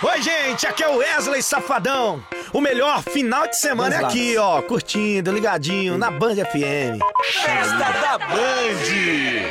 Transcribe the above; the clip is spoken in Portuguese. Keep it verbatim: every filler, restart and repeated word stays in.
Oi, gente, aqui é o Wesley Safadão. O melhor final de semana é aqui, ó, curtindo, ligadinho, na Band F M. Festa da Band!